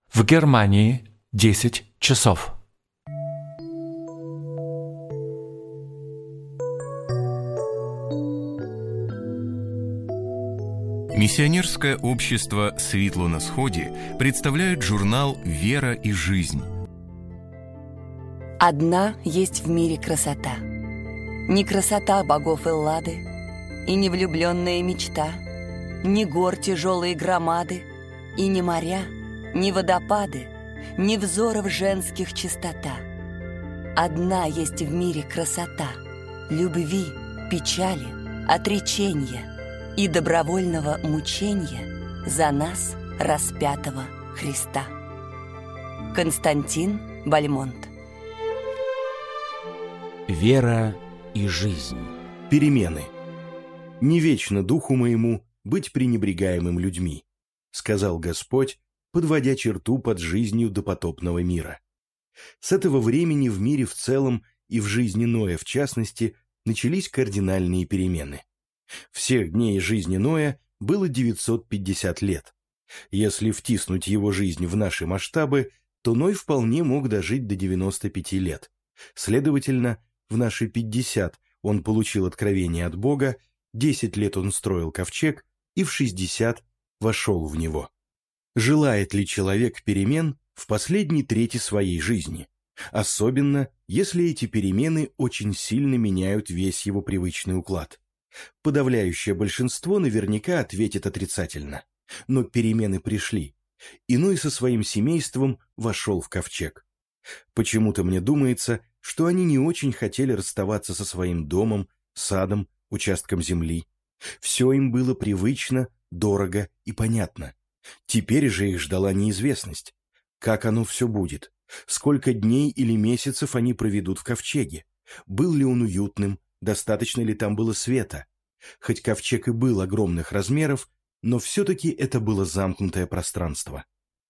В Германии 10 часов. Миссионерское общество «Светло на сходе» представляет журнал «Вера и жизнь». Одна есть в мире красота. Не красота богов Эллады, и не влюбленная мечта, не гор тяжелые громады, и не моря, не водопады, не взоров женских чистота. Одна есть в мире красота любви, печали, отречения и добровольного мучения за нас, распятого Христа. Константин Бальмонт. Вера и жизнь. Перемены. «Не вечно духу моему быть пренебрегаемым людьми», сказал Господь, подводя черту под жизнью допотопного мира. С этого времени в мире в целом и в жизни Ноя в частности начались кардинальные перемены. Всех дней жизни Ноя было 950 лет. Если втиснуть его жизнь в наши масштабы, то Ной вполне мог дожить до 95 лет. Следовательно, в наши 50 он получил откровение от Бога, 10 лет он строил ковчег и в 60 вошел в него. Желает ли человек перемен в последней трети своей жизни? Особенно, если эти перемены очень сильно меняют весь его привычный уклад. Подавляющее большинство наверняка ответит отрицательно. Но перемены пришли. И Ной со своим семейством вошел в ковчег. Почему-то мне думается, что они не очень хотели расставаться со своим домом, садом, участком земли. Все им было привычно, дорого и понятно. Теперь же их ждала неизвестность. Как оно все будет? Сколько дней или месяцев они проведут в ковчеге? Был ли он уютным? Достаточно ли там было света? Хоть ковчег и был огромных размеров, но все-таки это было замкнутое пространство.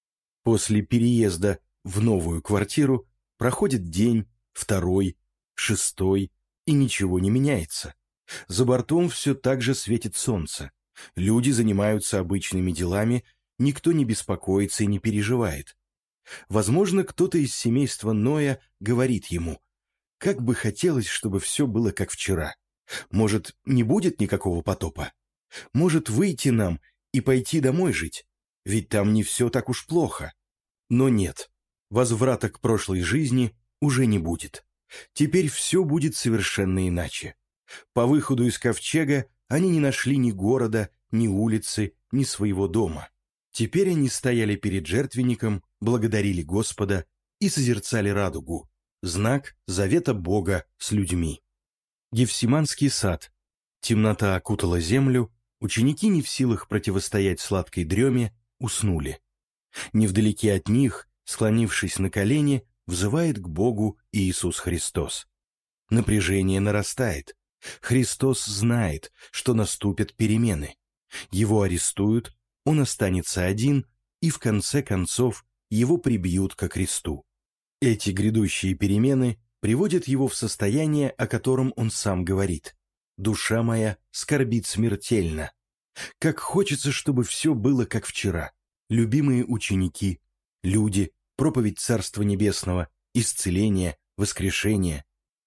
После переезда в новую квартиру проходит день, второй, шестой, и ничего не меняется. За бортом все так же светит солнце. Люди занимаются обычными делами, никто не беспокоится и не переживает. Возможно, кто-то из семейства Ноя говорит ему: «Как бы хотелось, чтобы все было как вчера. Может, не будет никакого потопа? Может, выйти нам и пойти домой жить? Ведь там не все так уж плохо». Но нет, возврата к прошлой жизни уже не будет. Теперь все будет совершенно иначе. По выходу из ковчега они не нашли ни города, ни улицы, ни своего дома. Теперь они стояли перед жертвенником, благодарили Господа и созерцали радугу, знак завета Бога с людьми. Гефсиманский сад. Темнота окутала землю, ученики, не в силах противостоять сладкой дреме, уснули. Невдалеке от них, склонившись на колени, взывает к Богу Иисус Христос. Напряжение нарастает. Христос знает, что наступят перемены. Его арестуют, он останется один, и в конце концов его прибьют ко кресту. Эти грядущие перемены приводят его в состояние, о котором он сам говорит: «Душа моя скорбит смертельно». Как хочется, чтобы все было как вчера. Любимые ученики, люди, проповедь Царства Небесного, исцеление, воскрешение.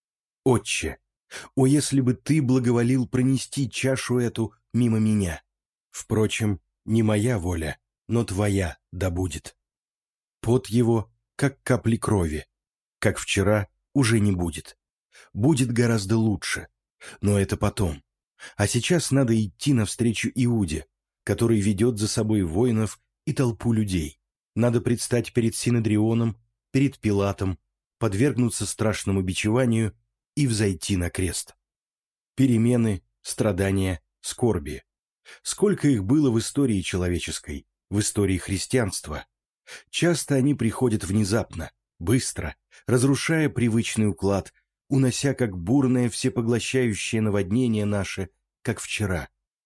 «Отче, о, если бы ты благоволил пронести чашу эту мимо меня! Впрочем, не моя воля, но твоя да будет». Пот его, как капли крови, как вчера, уже не будет. Будет гораздо лучше, но это потом. А сейчас надо идти навстречу Иуде, который ведет за собой воинов и толпу людей. Надо предстать перед Синедрионом, перед Пилатом, подвергнуться страшному бичеванию и взойти на крест. Перемены, страдания, скорби. Сколько их было в истории человеческой, в истории христианства. Часто они приходят внезапно, быстро, разрушая привычный уклад, унося как бурное всепоглощающее наводнение наше, как вчера.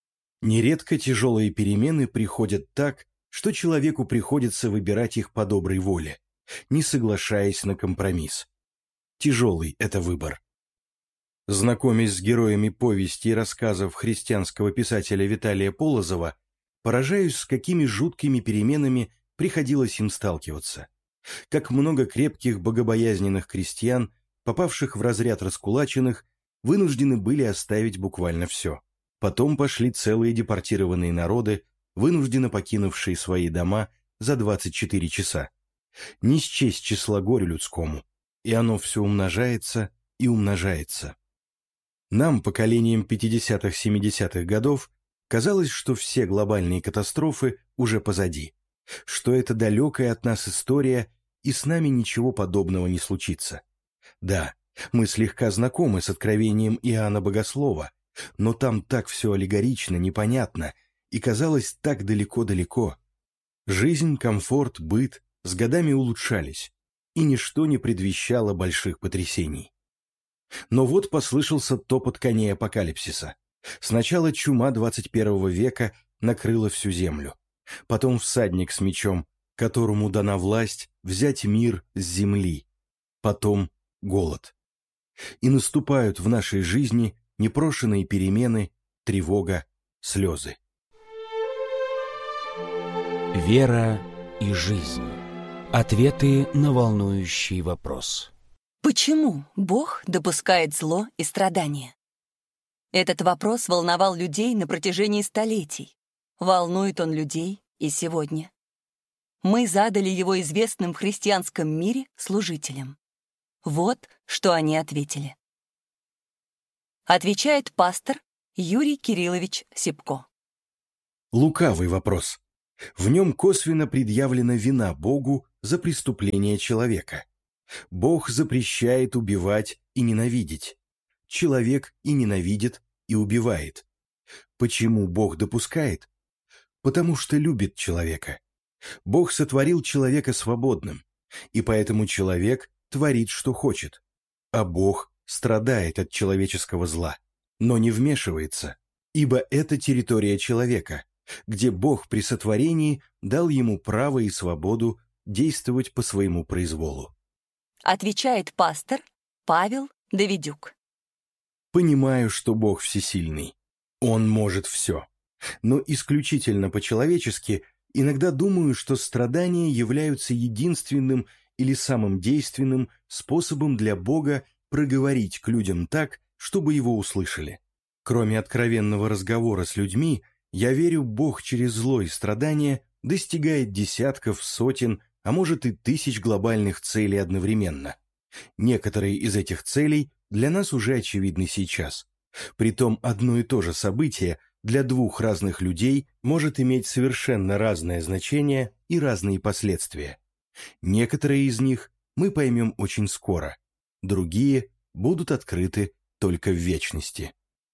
Нередко тяжелые перемены приходят так, что человеку приходится выбирать их по доброй воле, не соглашаясь на компромисс. Тяжелый это выбор. Знакомясь с героями повести и рассказов христианского писателя Виталия Полозова, поражаюсь, с какими жуткими переменами приходилось им сталкиваться. Как много крепких богобоязненных крестьян, попавших в разряд раскулаченных, вынуждены были оставить буквально все. Потом пошли целые депортированные народы, вынужденно покинувшие свои дома за 24 часа. Не счесть числа горю людскому, и оно все умножается и умножается. Нам, поколением 50-70-х годов, казалось, что все глобальные катастрофы уже позади, что это далекая от нас история, и с нами ничего подобного не случится. Да, мы слегка знакомы с откровением Иоанна Богослова, но там так все аллегорично, непонятно, и казалось так далеко-далеко. Жизнь, комфорт, быт с годами улучшались, и ничто не предвещало больших потрясений. Но вот послышался топот коней апокалипсиса. Сначала чума 21 века накрыла всю землю. Потом всадник с мечом, которому дана власть взять мир с земли. Потом голод. И наступают в нашей жизни непрошенные перемены, тревога, слезы. Вера и жизнь. Ответы на волнующий вопрос. Почему Бог допускает зло и страдания? Этот вопрос волновал людей на протяжении столетий. Волнует он людей и сегодня. Мы задали его известным в христианском мире служителям. Вот что они ответили. Отвечает пастор Юрий Кириллович Сипко. Лукавый вопрос. В нем косвенно предъявлена вина Богу за преступление человека. Бог запрещает убивать и ненавидеть. Человек и ненавидит, и убивает. Почему Бог допускает? Потому что любит человека. Бог сотворил человека свободным, и поэтому человек творит, что хочет. А Бог страдает от человеческого зла, но не вмешивается, ибо это территория человека, где Бог при сотворении дал ему право и свободу действовать по своему произволу. Отвечает пастор Павел Давидюк. Понимаю, что Бог всесильный. Он может все. Но исключительно по-человечески иногда думаю, что страдания являются единственным или самым действенным способом для Бога проговорить к людям так, чтобы его услышали. Кроме откровенного разговора с людьми, я верю, Бог через зло и страдания достигает десятков, сотен, а может и тысяч глобальных целей одновременно. Некоторые из этих целей для нас уже очевидны сейчас. Притом одно и то же событие для двух разных людей может иметь совершенно разное значение и разные последствия. Некоторые из них мы поймем очень скоро, другие будут открыты только в вечности.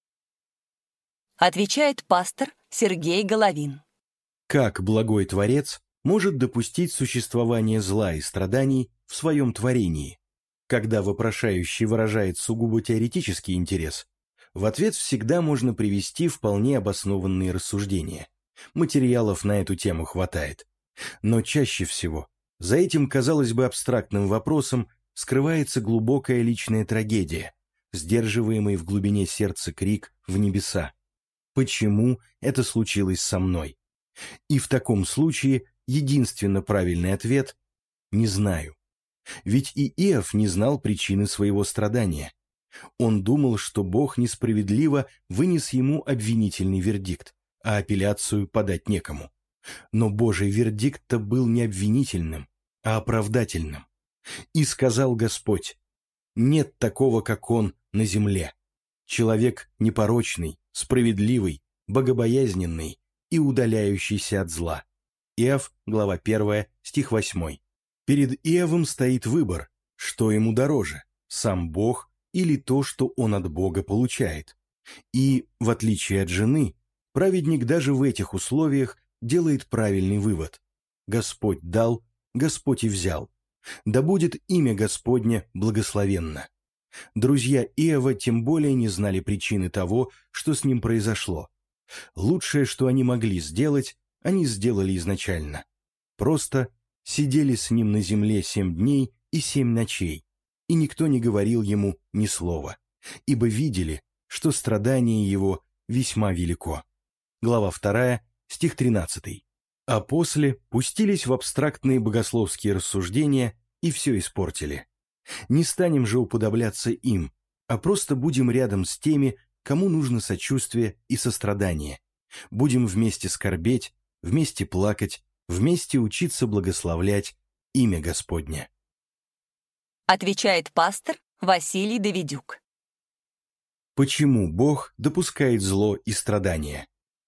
Отвечает пастор Сергей Головин. Как благой Творец может допустить существование зла и страданий в своем творении? Когда вопрошающий выражает сугубо теоретический интерес, в ответ всегда можно привести вполне обоснованные рассуждения. Материалов на эту тему хватает. Но чаще всего за этим, казалось бы, абстрактным вопросом скрывается глубокая личная трагедия, сдерживаемый в глубине сердца крик в небеса. Почему это случилось со мной? И в таком случае единственно правильный ответ – не знаю. Ведь и Иов не знал причины своего страдания. Он думал, что Бог несправедливо вынес ему обвинительный вердикт, а апелляцию подать некому. Но Божий вердикт-то был не обвинительным, а оправдательным. И сказал Господь: «Нет такого, как Он на земле. Человек непорочный, справедливый, богобоязненный и удаляющийся от зла». Иов, глава 1, стих 8. Перед Иовом стоит выбор, что ему дороже, сам Бог или то, что он от Бога получает. И, в отличие от жены, праведник даже в этих условиях делает правильный вывод. Господь дал, Господь и взял. Да будет имя Господне благословенно. Друзья Иова тем более не знали причины того, что с ним произошло. Лучшее, что они могли сделать, они сделали изначально. Просто сидели с ним на земле 7 дней и 7 ночей, и никто не говорил ему ни слова, ибо видели, что страдание его весьма велико. Глава 2, стих 13. А после пустились в абстрактные богословские рассуждения и все испортили. Не станем же уподобляться им, а просто будем рядом с теми, кому нужно сочувствие и сострадание. Будем вместе скорбеть, вместе плакать, вместе учиться благословлять имя Господне. Отвечает пастор Василий Давидюк. Почему Бог допускает зло и страдания?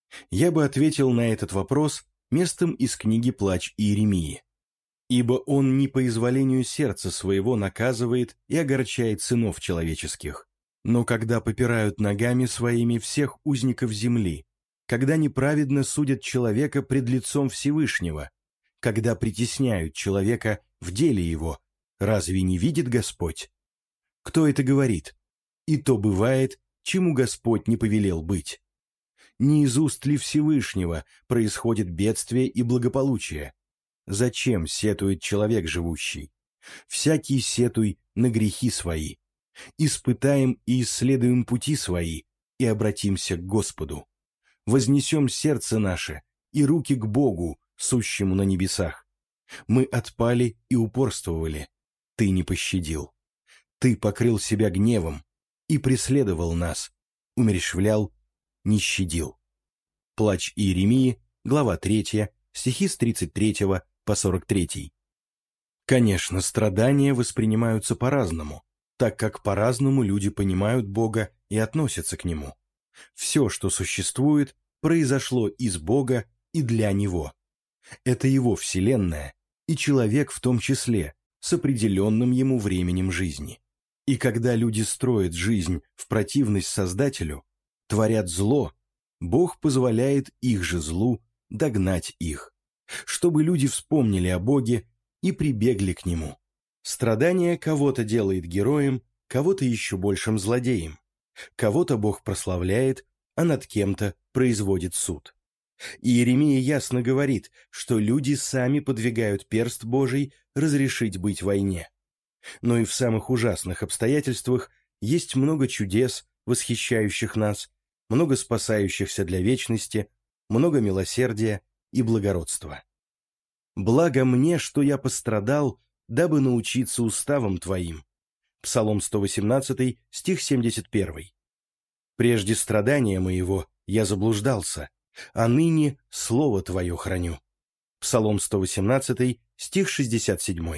Я бы ответил на этот вопрос местом из книги «Плач Иеремии». «Ибо он не по изволению сердца своего наказывает и огорчает сынов человеческих, но когда попирают ногами своими всех узников земли, когда неправедно судят человека пред лицом Всевышнего, когда притесняют человека в деле его, разве не видит Господь? Кто это говорит? И то бывает, чему Господь не повелел быть. Не из уст ли Всевышнего происходит бедствие и благополучие? Зачем сетует человек живущий? Всякий сетуй на грехи свои. Испытаем и исследуем пути свои, и обратимся к Господу. Вознесем сердце наше и руки к Богу, сущему на небесах. Мы отпали и упорствовали. Ты не пощадил. Ты покрыл себя гневом и преследовал нас, умерщвлял, не щадил». Плач Иеремии, глава 3, стихи с 33 по 43. Конечно, страдания воспринимаются по-разному, так как по-разному люди понимают Бога и относятся к Нему. Все, что существует, произошло из Бога и для Него. Это Его вселенная, и человек в том числе, с определенным ему временем жизни. И когда люди строят жизнь в противность Создателю, творят зло, Бог позволяет их же злу догнать их, чтобы люди вспомнили о Боге и прибегли к Нему. Страдание кого-то делает героем, кого-то еще большим злодеем. Кого-то Бог прославляет, а над кем-то производит суд. Иеремия ясно говорит, что люди сами подвигают перст Божий разрешить быть войне. Но и в самых ужасных обстоятельствах есть много чудес, восхищающих нас, много спасающихся для вечности, много милосердия и благородства. «Благо мне, что я пострадал, дабы научиться уставам Твоим». Псалом 118, стих 71. «Прежде страдания моего я заблуждался, а ныне Слово Твое храню». Псалом 118, стих 67.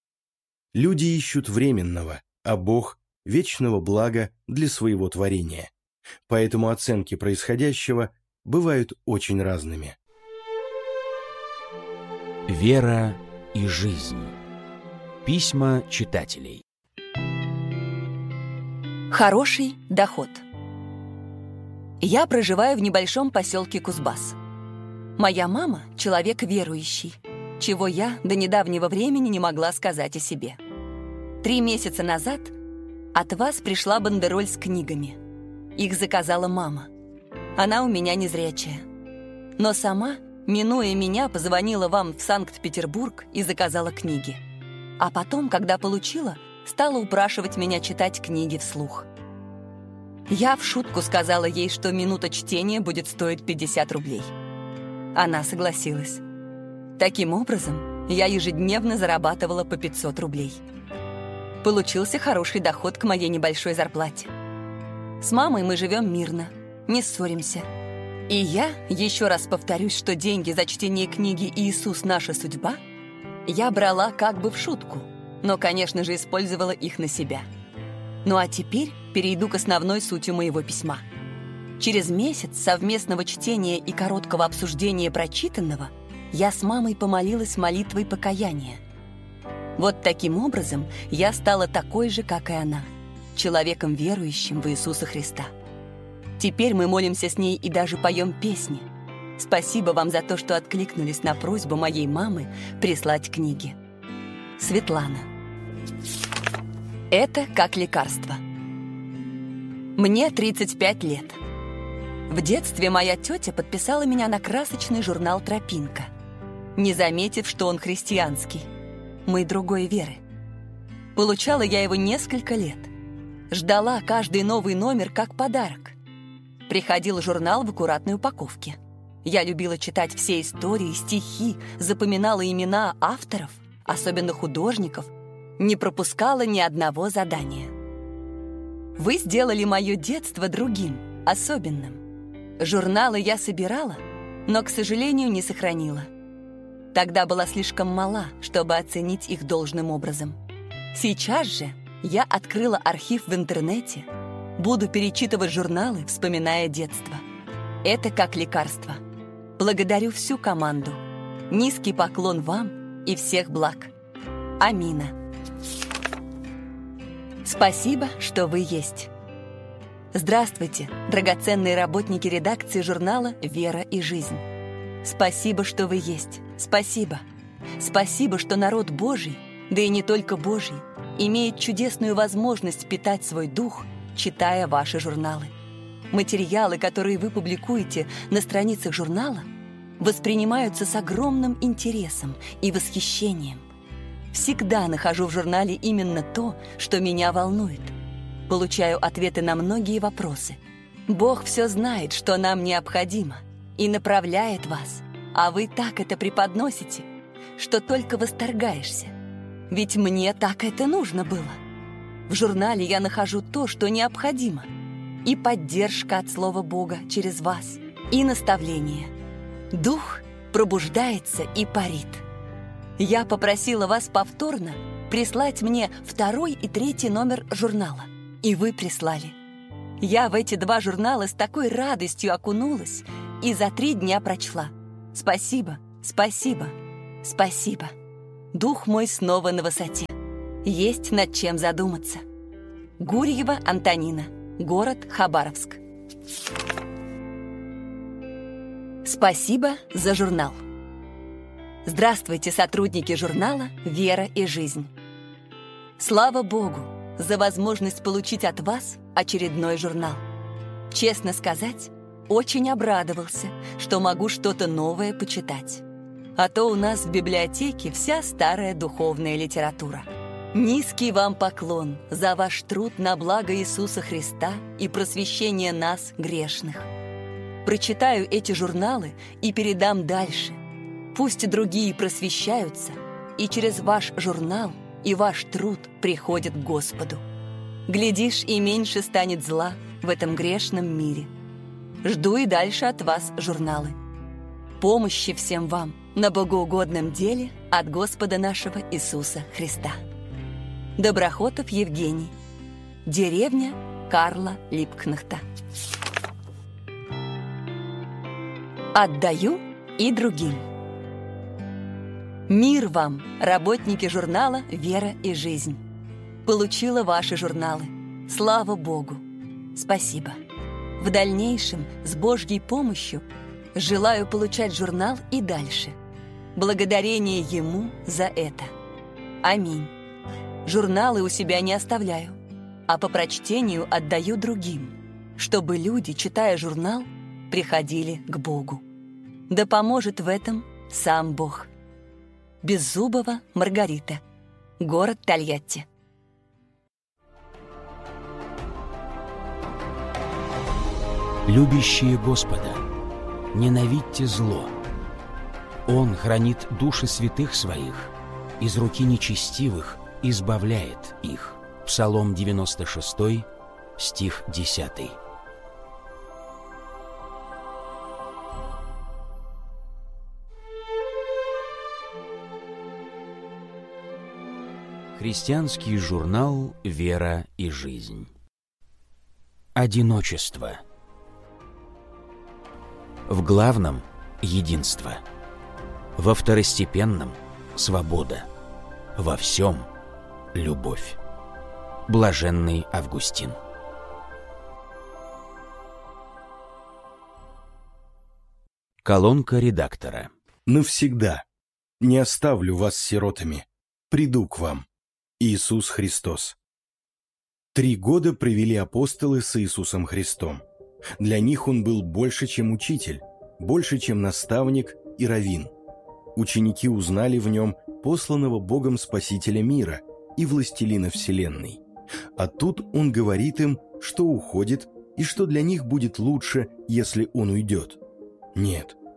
Люди ищут временного, а Бог – вечного блага для своего творения. Поэтому оценки происходящего бывают очень разными. Вера и жизнь. Письма читателей. Хороший доход. Я проживаю в небольшом поселке Кузбасс. Моя мама – человек верующий, чего я до недавнего времени не могла сказать о себе. 3 месяца назад от вас пришла бандероль с книгами. Их заказала мама. Она у меня незрячая. Но сама, минуя меня, позвонила вам в Санкт-Петербург и заказала книги. А потом, когда получила, стала упрашивать меня читать книги вслух. Я в шутку сказала ей, что минута чтения будет стоить 50 рублей. Она согласилась. Таким образом, я ежедневно зарабатывала по 500 рублей. Получился хороший доход к моей небольшой зарплате. С мамой мы живем мирно, не ссоримся. И я, еще раз повторюсь, что деньги за чтение книги «Иисус. Наша судьба» я брала как бы в шутку, но, конечно же, использовала их на себя. Ну а теперь перейду к основной сути моего письма. Через месяц совместного чтения и короткого обсуждения прочитанного я с мамой помолилась молитвой покаяния. Вот таким образом я стала такой же, как и она, человеком, верующим в Иисуса Христа. Теперь мы молимся с ней и даже поем песни. Спасибо вам за то, что откликнулись на просьбу моей мамы прислать книги. Светлана. Это как лекарство. Мне 35 лет. В детстве моя тетя подписала меня на красочный журнал «Тропинка», не заметив, что он христианский. Мы другой веры. Получала я его несколько лет. Ждала каждый новый номер как подарок. Приходил журнал в аккуратной упаковке. Я любила читать все истории, стихи, запоминала имена авторов, особенно художников, не пропускала ни одного задания. Вы сделали мое детство другим, особенным. Журналы я собирала, но, к сожалению, не сохранила. Тогда была слишком мала, чтобы оценить их должным образом. Сейчас же я открыла архив в интернете, буду перечитывать журналы, вспоминая детство. Это как лекарство. Благодарю всю команду. Низкий поклон вам и всех благ. Амина. Спасибо, что вы есть. Здравствуйте, драгоценные работники редакции журнала «Вера и жизнь». Спасибо, что вы есть. Спасибо. Спасибо, что народ Божий, да и не только Божий, имеет чудесную возможность питать свой дух, читая ваши журналы. Материалы, которые вы публикуете на страницах журнала, воспринимаются с огромным интересом и восхищением. Всегда нахожу в журнале именно то, что меня волнует. Получаю ответы на многие вопросы. Бог все знает, что нам необходимо, и направляет вас, а вы так это преподносите, что только восторгаешься. Ведь мне так это нужно было. В журнале я нахожу то, что необходимо. И поддержка от Слова Бога через вас, и наставление. Дух пробуждается и парит. Я попросила вас повторно прислать мне 2 и 3 номер журнала, и вы прислали. Я в эти 2 журнала с такой радостью окунулась и за 3 дня прочла. Спасибо, спасибо, спасибо. Дух мой снова на высоте. Есть над чем задуматься. Гурьева Антонина, город Хабаровск. Спасибо за журнал. Здравствуйте, сотрудники журнала «Вера и жизнь». Слава Богу за возможность получить от вас очередной журнал. Честно сказать, очень обрадовался, что могу что-то новое почитать. А то у нас в библиотеке вся старая духовная литература. Низкий вам поклон за ваш труд на благо Иисуса Христа и просвещение нас, грешных. Прочитаю эти журналы и передам дальше. Пусть другие просвещаются, и через ваш журнал и ваш труд приходят к Господу. Глядишь, и меньше станет зла в этом грешном мире. Жду и дальше от вас журналы. Помощи всем вам на богоугодном деле от Господа нашего Иисуса Христа. Доброхотов Евгений. Деревня Карла Липкнехта. Отдаю и другим. Мир вам, работники журнала «Вера и жизнь». Получила ваши журналы. Слава Богу. Спасибо. В дальнейшем, с Божьей помощью, желаю получать журнал и дальше. Благодарение Ему за это. Аминь. Журналы у себя не оставляю, а по прочтению отдаю другим, чтобы люди, читая журнал, приходили к Богу. Да поможет в этом сам Бог. Беззубова Маргарита. Город Тольятти. Любящие Господа, ненавидьте зло. Он хранит души святых своих, из руки нечестивых избавляет их. Псалом 96, стих 10. Христианский журнал «Вера и жизнь». Одиночество. В главном – единство. Во второстепенном – свобода. Во всем – любовь. Блаженный Августин. Колонка редактора. Навсегда не оставлю вас сиротами. Приду к вам. Иисус Христос. 3 года провели апостолы с Иисусом Христом. Для них Он был больше, чем учитель, больше, чем наставник и раввин. Ученики узнали в Нем посланного Богом Спасителя мира и властелина вселенной. А тут Он говорит им, что уходит и что для них будет лучше, если Он уйдет. Нет,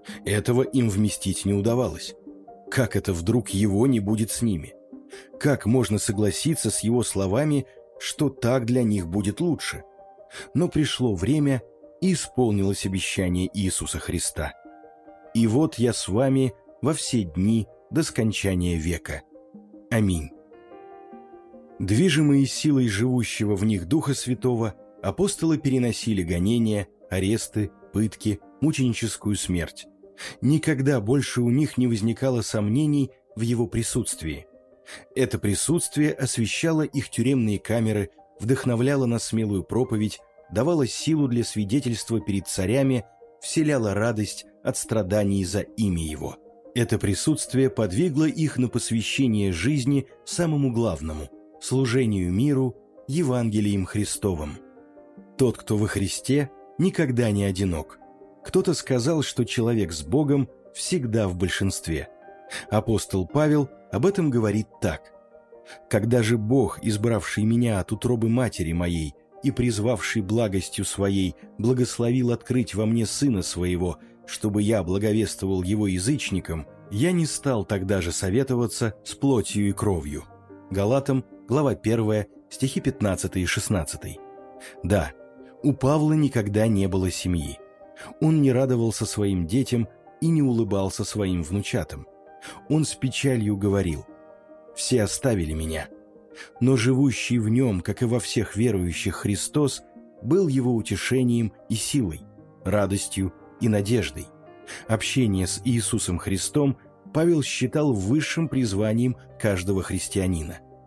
Этого им вместить не удавалось. Как это вдруг его не будет с ними? Как можно согласиться с его словами, что так для них будет лучше? Но пришло время, и исполнилось обещание Иисуса Христа. «И вот я с вами во все дни до скончания века. Аминь». Движимые силой живущего в них Духа Святого, апостолы переносили гонения, аресты, пытки, мученическую смерть. Никогда больше у них не возникало сомнений в его присутствии. Это присутствие освещало их тюремные камеры, вдохновляло на смелую проповедь, давало силу для свидетельства перед царями, вселяло радость от страданий за имя его. Это присутствие подвигло их на посвящение жизни самому главному – служению миру, Евангелием Христовым. Тот, кто во Христе, никогда не одинок. Кто-то сказал, что человек с Богом всегда в большинстве. Апостол Павел об этом говорит так: «Когда же Бог, избравший меня от утробы матери моей и призвавший благостью своей, благословил открыть во мне Сына Своего, чтобы я благовествовал Его язычникам, я не стал тогда же советоваться с плотью и кровью». Галатам, глава 1, стихи 15 и 16. Да, у Павла никогда не было семьи. Он не радовался своим детям и не улыбался своим внучатам. Он с печалью говорил: «Все оставили меня». Но живущий в нем, как и во всех верующих, Христос был его утешением и силой, радостью и надеждой. Общение с Иисусом Христом Павел считал высшим призванием каждого христианина.